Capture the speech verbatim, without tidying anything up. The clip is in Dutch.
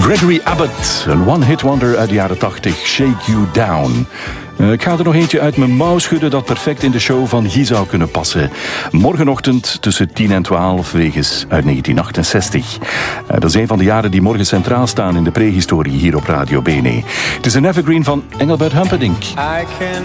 Gregory Abbott, een one-hit wonder uit de jaren tachtig, Shake You Down. Uh, ik ga er nog eentje uit mijn mouw schudden dat perfect in de show van Guy zou kunnen passen. Morgenochtend tussen tien en twaalf, wegens uit negentien achtenzestig. Uh, dat is een van de jaren die morgen centraal staan in de prehistorie hier op Radio Bene. Het is een evergreen van Engelbert Humperdinck. I can